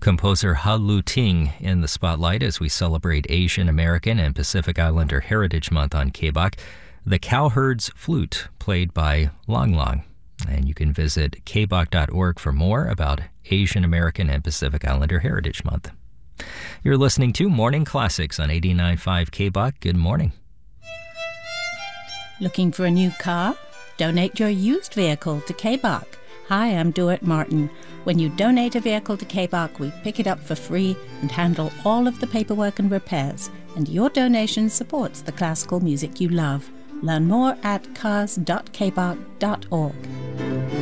Composer Ha Lu Ting in the spotlight as we celebrate Asian American and Pacific Islander Heritage Month on KBOC. The Cowherd's Flute, played by Long Long. And you can visit kbok.org for more about Asian American and Pacific Islander Heritage Month. You're listening to Morning Classics on 89.5 KBOC. Good morning. Looking for a new car? Donate your used vehicle to KBOC. Hi, I'm Duet Martin. When you donate a vehicle to KBOC, we pick it up for free and handle all of the paperwork and repairs. And your donation supports the classical music you love. Learn more at cars.kbok.org.